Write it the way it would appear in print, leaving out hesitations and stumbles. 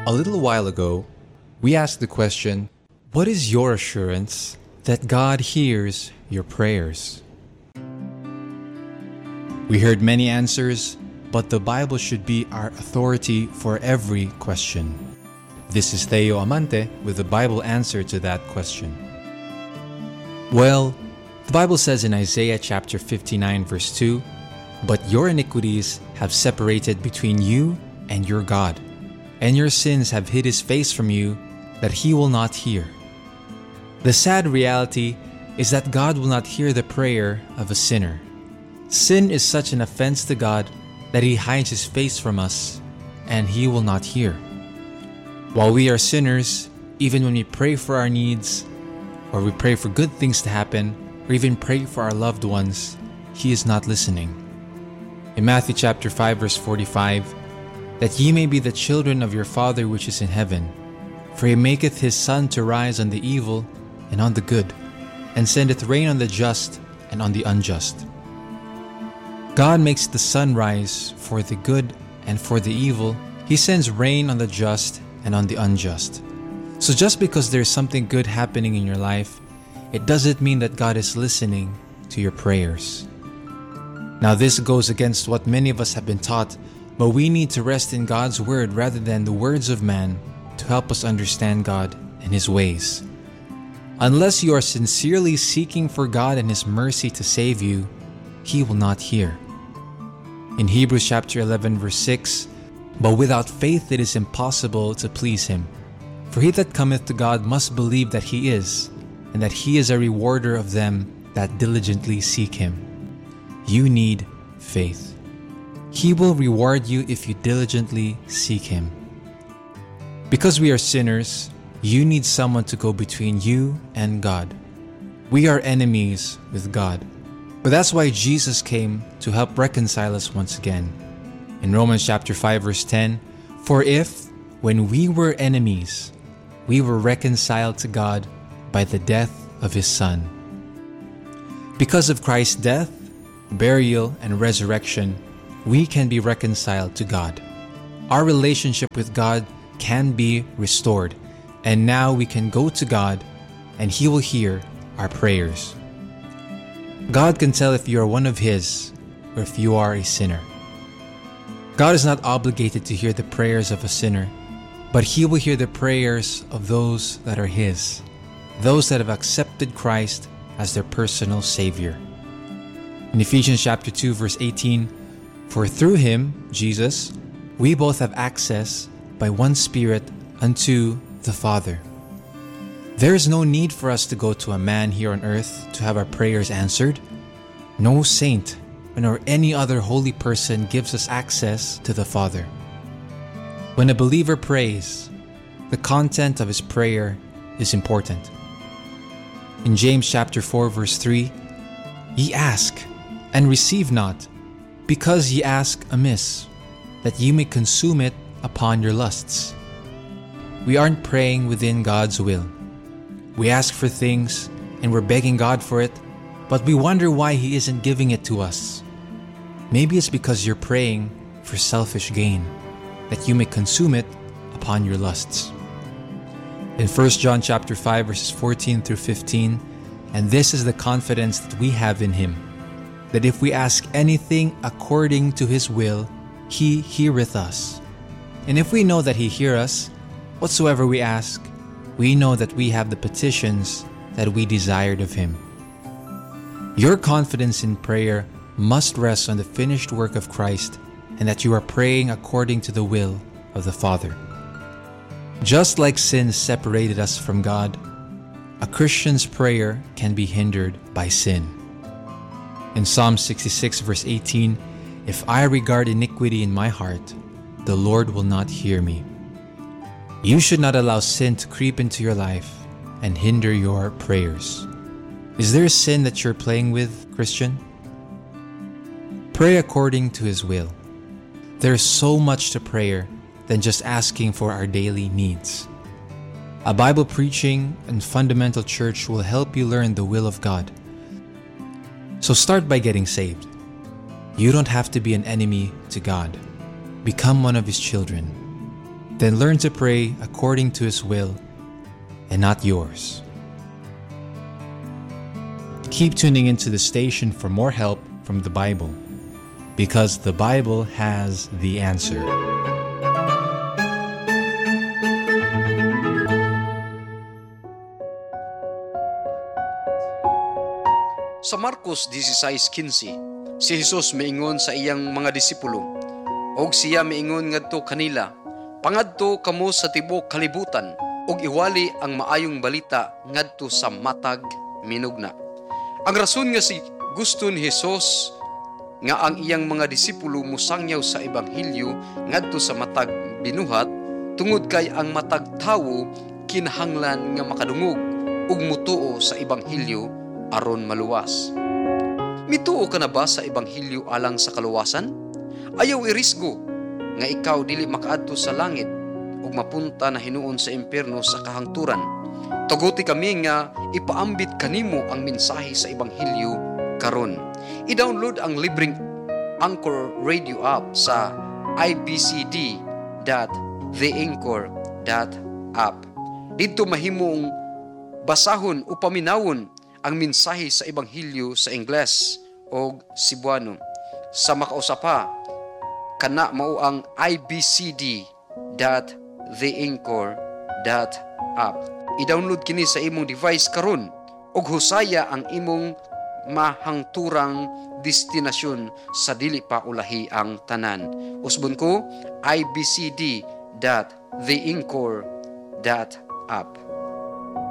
A little while ago, we asked the question, what is your assurance that God hears your prayers? We heard many answers, but the Bible should be our authority for every question. This is Theo Amante with the Bible answer to that question. Well, the Bible says in Isaiah chapter 59 verse 2, "But your iniquities have separated between you and your God, and your sins have hid his face from you, that he will not hear." The sad reality is that God will not hear the prayer of a sinner. Sin is such an offense to God that he hides his face from us, and he will not hear. While we are sinners, even when we pray for our needs, or we pray for good things to happen, or even pray for our loved ones, he is not listening. In Matthew chapter 5 verse 45, "That ye may be the children of your Father which is in heaven, for he maketh his sun to rise on the evil and on the good, and sendeth rain on the just and on the unjust." God makes the sun rise for the good and for the evil. He sends rain on the just and on the unjust. So just because there's something good happening in your life, it doesn't mean that God is listening to your prayers. Now this goes against what many of us have been taught, but we need to rest in God's word rather than the words of man to help us understand God and his ways. Unless you are sincerely seeking for God and his mercy to save you, he will not hear. In Hebrews chapter 11 verse 6, "But without faith it is impossible to please him. For he that cometh to God must believe that he is, and that he is a rewarder of them that diligently seek him." You need faith. He will reward you if you diligently seek him. Because we are sinners, you need someone to go between you and God. We are enemies with God. But that's why Jesus came to help reconcile us once again. In Romans chapter 5 verse 10, "For if, when we were enemies, we were reconciled to God by the death of his Son." Because of Christ's death, burial, and resurrection, we can be reconciled to God. Our relationship with God can be restored, and now we can go to God and he will hear our prayers. God can tell if you are one of his or if you are a sinner. God is not obligated to hear the prayers of a sinner, but he will hear the prayers of those that are his, those that have accepted Christ as their personal Savior. In Ephesians chapter 2 verse 18, "For through him, Jesus, we both have access by one Spirit unto the Father." There is no need for us to go to a man here on earth to have our prayers answered. No saint nor any other holy person gives us access to the Father. When a believer prays, the content of his prayer is important. In James chapter 4 verse 3, "Ye ask, and receive not, because ye ask amiss, that ye may consume it upon your lusts." We aren't praying within God's will. We ask for things and we're begging God for it, but we wonder why he isn't giving it to us. Maybe it's because you're praying for selfish gain, that you may consume it upon your lusts. In 1 John chapter 5 verses 14 through 15, "And this is the confidence that we have in him, that if we ask anything according to his will, he heareth us. And if we know that he hear us, whatsoever we ask, we know that we have the petitions that we desired of him." Your confidence in prayer must rest on the finished work of Christ and that you are praying according to the will of the Father. Just like sin separated us from God, a Christian's prayer can be hindered by sin. In Psalm 66 verse 18, "If I regard iniquity in my heart, the Lord will not hear me." You should not allow sin to creep into your life and hinder your prayers. Is there a sin that you're playing with, Christian? Pray according to his will. There is so much to prayer than just asking for our daily needs. A Bible preaching and fundamental church will help you learn the will of God. So start by getting saved. You don't have to be an enemy to God. Become one of his children. Then learn to pray according to His will and not yours. Keep tuning into the station for more help from the Bible, because the Bible has the answer. Sa Marcos 16:15, si Jesus miingon sa iyang mga disipulo, og siya miingon ngadto kanila, pangadto kamo sa tibuok kalibutan, og iwali ang maayong balita ngadto sa matag minugna. Ang rason nga si gusto ni Jesus nga ang iyang mga disipulo musangyaw sa ebanghelyo ngadto sa matag binuhat, tungod kay ang matag tawo kinahanglan nga makadungog ug mutuo sa ebanghelyo aron maluwas. Mituo ka na ba sa ebanghelyo alang sa kaluwasan? Ayaw irisgo nga ikaw dili makaadto sa langit ug mapunta na hinuon sa impyerno sa kahangturan. Tuguti kami nga ipaambit kanimo ang mensahe sa ebanghelyo karon. I-download ang libreng Anchor Radio app sa ibcd.theanchor.app. Dito mahimong basahon o paminawon ang mensahe sa ebanghelyo sa Ingles o Cebuano. Sa makausapa, kana mao ang ibcd.theanchor.app. I-download kini sa imong device karon ug husaya ang imong mahangturang destinasyon sa dili pa ulahi ang tanan. Usbon ko, ibcd.theanchor.app.